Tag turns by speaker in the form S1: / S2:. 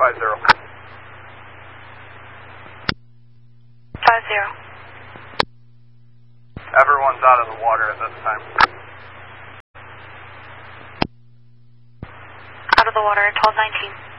S1: 50.
S2: 50.
S1: Everyone's out of the water at this time.
S2: Out of the water, 1219.